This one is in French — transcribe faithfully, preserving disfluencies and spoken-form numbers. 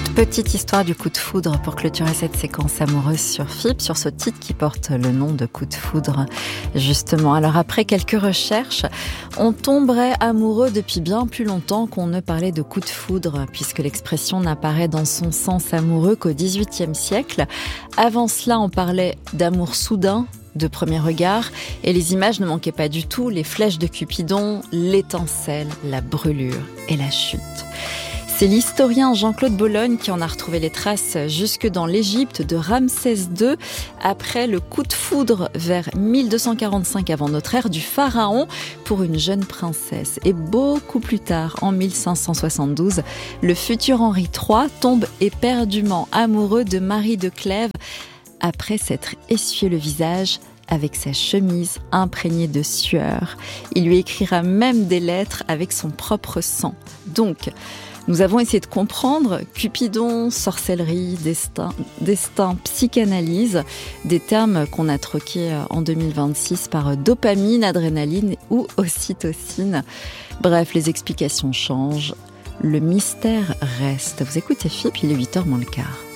Petite histoire du coup de foudre pour clôturer cette séquence amoureuse sur F I P, sur ce titre qui porte le nom de Coup de foudre. Justement, alors après quelques recherches, on tomberait amoureux depuis bien plus longtemps qu'on ne parlait de coup de foudre, puisque l'expression n'apparaît dans son sens amoureux qu'au dix-huitième siècle. Avant cela, on parlait d'amour soudain, de premier regard, et les images ne manquaient pas du tout, les flèches de Cupidon, l'étincelle, la brûlure et la chute. C'est l'historien Jean-Claude Bologne qui en a retrouvé les traces jusque dans l'Égypte de Ramsès deux, après le coup de foudre vers mille deux cent quarante-cinq avant notre ère du pharaon pour une jeune princesse. Et beaucoup plus tard, en mille cinq cent soixante-douze, le futur Henri trois tombe éperdument amoureux de Marie de Clèves après s'être essuyé le visage avec sa chemise imprégnée de sueur. Il lui écrira même des lettres avec son propre sang. Donc, nous avons essayé de comprendre Cupidon, sorcellerie, destin, destin, psychanalyse, des termes qu'on a troqués en deux mille vingt-six par dopamine, adrénaline ou ocytocine. Bref, les explications changent, le mystère reste. Vous écoutez F I P, il est huit heures moins le quart.